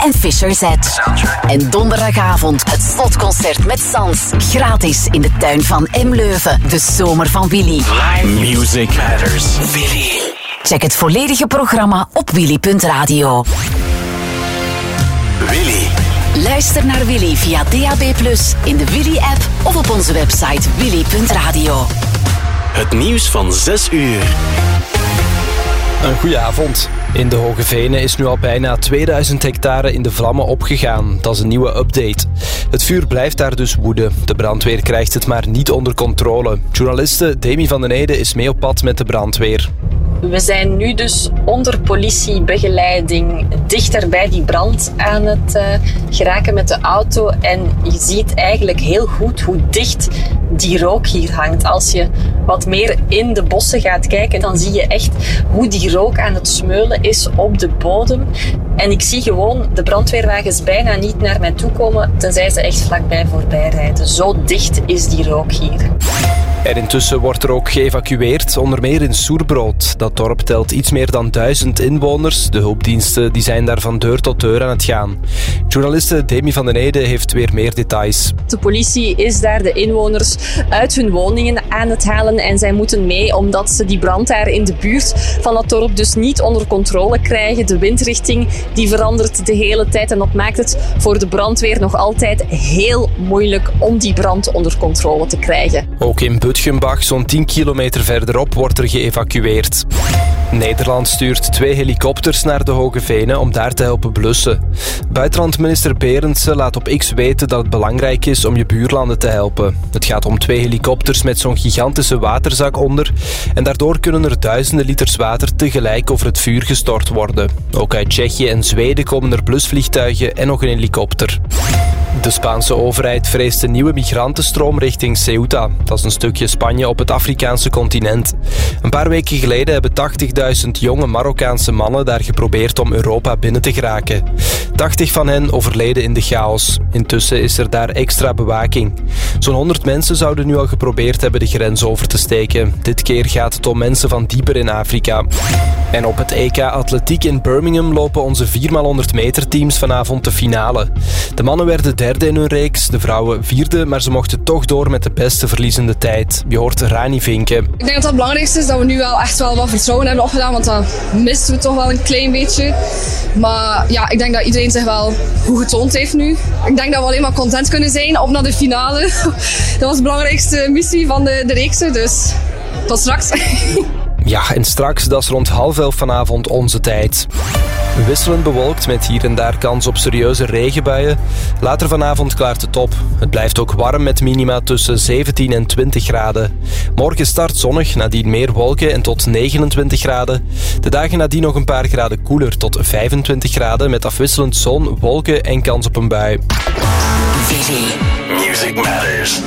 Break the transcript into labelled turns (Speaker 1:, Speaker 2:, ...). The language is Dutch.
Speaker 1: en Fisher Z. En donderdagavond het slotconcert met Sans. Gratis in de tuin van M. Leuven. De zomer van Willy.
Speaker 2: Live music matters. Willy.
Speaker 1: Check het volledige programma op willy.radio.
Speaker 2: Willy.
Speaker 1: Luister naar Willy via DAB+, in de Willy-app of op onze website willy.radio.
Speaker 2: Het nieuws van 6 uur.
Speaker 3: Een goeie avond. In de Hoge Venen is nu al bijna 2000 hectare in de vlammen opgegaan. Dat is een nieuwe update. Het vuur blijft daar dus woeden. De brandweer krijgt het maar niet onder controle. Journaliste Demi van den Ede is mee op pad met de brandweer.
Speaker 4: We zijn nu dus onder politiebegeleiding dichter bij die brand aan het geraken met de auto. En je ziet eigenlijk heel goed hoe dicht die rook hier hangt. Als je wat meer in de bossen gaat kijken, dan zie je echt hoe die rook aan het smeulen is op de bodem. En ik zie gewoon de brandweerwagens bijna niet naar mij toe komen, tenzij ze echt vlakbij voorbij rijden. Zo dicht is die rook hier.
Speaker 3: En intussen wordt er ook geëvacueerd, onder meer in Soerbrood. Dat dorp telt iets meer dan 1000 inwoners. De hulpdiensten die zijn daar van deur tot deur aan het gaan. Journaliste Demi van den Ede heeft weer meer details.
Speaker 4: De politie is daar de inwoners uit hun woningen aan het halen en zij moeten mee omdat ze die brand daar in de buurt van dat dorp dus niet onder controle krijgen. De windrichting die verandert de hele tijd en dat maakt het voor de brandweer nog altijd heel moeilijk om die brand onder controle te krijgen.
Speaker 3: Ook in Butgenbach, zo'n 10 kilometer verderop, wordt er geëvacueerd. Nederland stuurt 2 helikopters naar de Hoge Venen om daar te helpen blussen. Buitenlandminister Berendsen laat op X weten dat het belangrijk is om je buurlanden te helpen. Het gaat om 2 helikopters met zo'n gigantische waterzak onder en daardoor kunnen er duizenden liters water tegelijk over het vuur gestort worden. Ook uit Tsjechië en Zweden komen er blusvliegtuigen en nog een helikopter. De Spaanse overheid vreest een nieuwe migrantenstroom richting Ceuta. Dat is een stukje Spanje op het Afrikaanse continent. Een paar weken geleden hebben 80.000 jonge Marokkaanse mannen daar geprobeerd om Europa binnen te geraken. 80 van hen overleden in de chaos. Intussen is er daar extra bewaking. Zo'n 100 mensen zouden nu al geprobeerd hebben de grens over te steken. Dit keer gaat het om mensen van dieper in Afrika. En op het EK Atletiek in Birmingham lopen onze 4x100 meter teams vanavond de finale. De mannen werden derde in hun reeks, de vrouwen vierde, maar ze mochten toch door met de beste verliezende tijd. Je hoort Rani Vinken.
Speaker 5: Ik denk dat het belangrijkste is dat we nu wel echt wel wat vertrouwen hebben opgedaan, want dat misten we toch wel een klein beetje. Maar ja, ik denk dat iedereen zich wel goed getoond heeft nu. Ik denk dat we alleen maar content kunnen zijn op naar de finale. Dat was de belangrijkste missie van de reeks, dus tot straks.
Speaker 3: Ja, en straks, dat is rond 10:30 vanavond onze tijd. Wisselend bewolkt met hier en daar kans op serieuze regenbuien. Later vanavond klaart het op. Het blijft ook warm met minima tussen 17 en 20 graden. Morgen start zonnig, nadien meer wolken en tot 29 graden. De dagen nadien nog een paar graden koeler tot 25 graden met afwisselend zon, wolken en kans op een bui.
Speaker 2: Music matters.